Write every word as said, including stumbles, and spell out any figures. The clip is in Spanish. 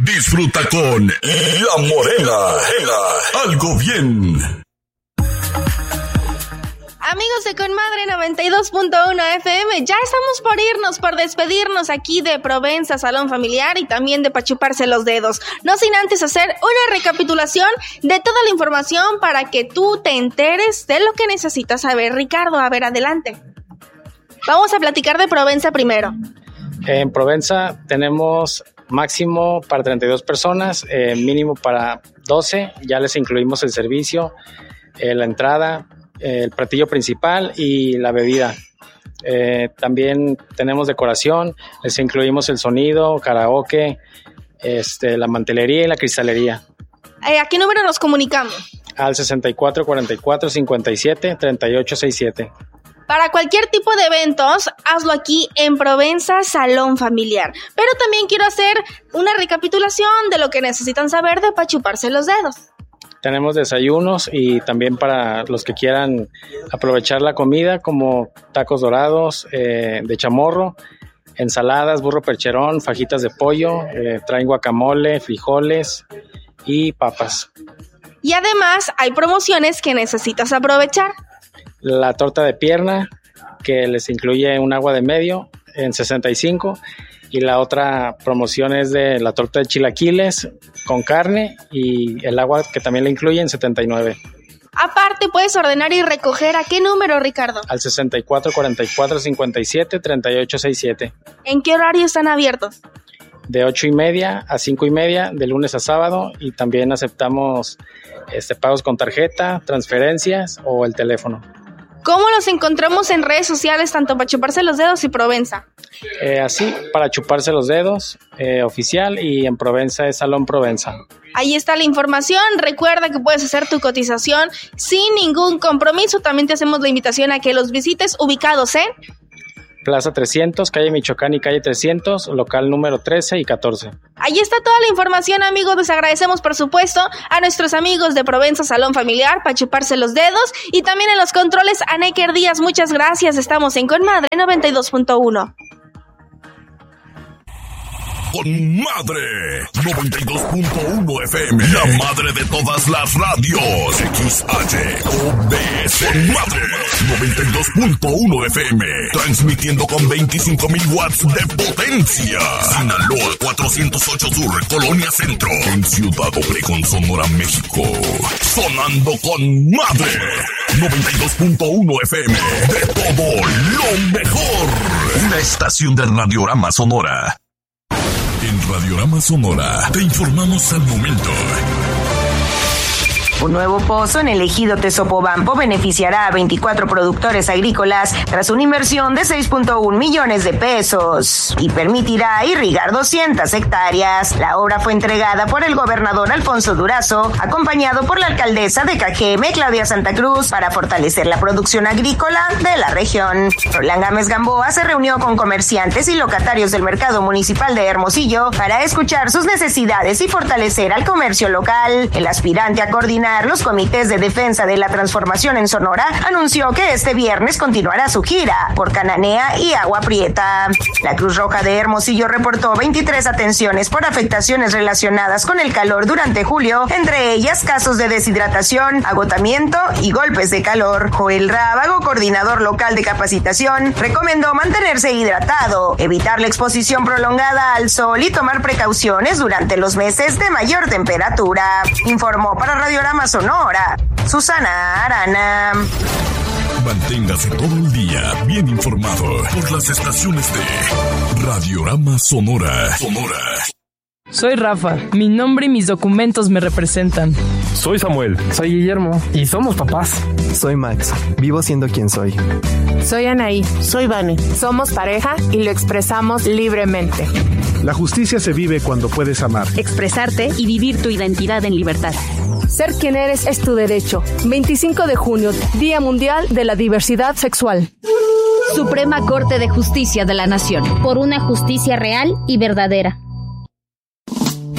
Disfruta con La Morena. Algo bien. Amigos de Conmadre noventa y dos punto uno F M, ya estamos por irnos, por despedirnos aquí de Provenza Salón Familiar y también de Pa' Chuparse los Dedos. No sin antes hacer una recapitulación de toda la información para que tú te enteres de lo que necesitas saber. Ricardo, a ver, adelante. Vamos a platicar de Provenza primero. En Provenza tenemos máximo para treinta y dos personas, eh, mínimo para doce. Ya les incluimos el servicio, eh, la entrada, el platillo principal y la bebida. Eh, también tenemos decoración, les incluimos el sonido, karaoke, este, la mantelería y la cristalería. Eh, ¿A qué número nos comunicamos? Al sesenta y cuatro cuarenta y cuatro cincuenta y siete treinta y ocho sesenta y siete. Para cualquier tipo de eventos, hazlo aquí en Provenza Salón Familiar. Pero también quiero hacer una recapitulación de lo que necesitan saber de Pa' Chuparse los Dedos. Tenemos desayunos y también para los que quieran aprovechar la comida, como tacos dorados, eh, de chamorro, ensaladas, burro percherón, fajitas de pollo, eh, traen guacamole, frijoles y papas. Y además hay promociones que necesitas aprovechar. La torta de pierna, que les incluye un agua de medio en sesenta y cinco, y la otra promoción es de la torta de chilaquiles con carne y el agua que también le incluye en setenta y nueve. Aparte puedes ordenar y recoger. ¿A qué número, Ricardo? Al sesenta y cuatro cuarenta y cuatro cincuenta y siete treinta y ocho sesenta y siete. ¿En qué horario están abiertos? De ocho y media a cinco y media, de lunes a sábado, y también aceptamos este, pagos con tarjeta, transferencias o el teléfono. ¿Cómo los encontramos en redes sociales, tanto para Chuparse los Dedos y Provenza? Eh, así, para Chuparse los Dedos, eh, oficial, y en Provenza es Salón Provenza. Ahí está la información. Recuerda que puedes hacer tu cotización sin ningún compromiso. También te hacemos la invitación a que los visites, ubicados en Plaza trescientos, calle Michoacán y calle trescientos, local número trece y catorce. Ahí está toda la información, amigos. Les agradecemos, por supuesto, a nuestros amigos de Provenza Salón Familiar, Pa' Chuparse los Dedos, y también en los controles a Necker Díaz. Muchas gracias. Estamos en Conmadre noventa y dos punto uno. Conmadre noventa y dos punto uno F M, la madre de todas las radios. X H O B C. Conmadre noventa y dos punto uno F M, transmitiendo con veinticinco mil watts de potencia. Sinaloa cuatrocientos ocho Sur, Colonia Centro, en Ciudad Obregón, Sonora, México. Sonando con Madre noventa y dos punto uno F M, de todo lo mejor. Una estación de Radiorama Sonora. En Radiorama Sonora te informamos al momento. Un nuevo pozo en el ejido Tezopobampo beneficiará a veinticuatro productores agrícolas tras una inversión de seis punto uno millones de pesos y permitirá irrigar doscientas hectáreas. La obra fue entregada por el gobernador Alfonso Durazo, acompañado por la alcaldesa de Cajeme, Claudia Santa Cruz, para fortalecer la producción agrícola de la región. Roland Gámez Gamboa se reunió con comerciantes y locatarios del mercado municipal de Hermosillo para escuchar sus necesidades y fortalecer al comercio local. El aspirante a coordinar los comités de defensa de la transformación en Sonora anunció que este viernes continuará su gira por Cananea y Agua Prieta. La Cruz Roja de Hermosillo reportó veintitrés atenciones por afectaciones relacionadas con el calor durante julio, entre ellas casos de deshidratación, agotamiento y golpes de calor. Joel Rábago, coordinador local de capacitación, recomendó mantenerse hidratado, evitar la exposición prolongada al sol y tomar precauciones durante los meses de mayor temperatura. Informó para Radiorama Sonora, Susana Arana. Manténgase todo el día bien informado por las estaciones de Radiorama Sonora. Sonora. Soy Rafa, mi nombre y mis documentos me representan. Soy Samuel. Soy Guillermo. Y somos papás. Soy Max, vivo siendo quien soy. Soy Anaí. Soy Vane. Somos pareja y lo expresamos libremente. La justicia se vive cuando puedes amar, expresarte y vivir tu identidad en libertad. Ser quien eres es tu derecho. veinticinco de junio, Día Mundial de la Diversidad Sexual. Suprema Corte de Justicia de la Nación. Por una justicia real y verdadera.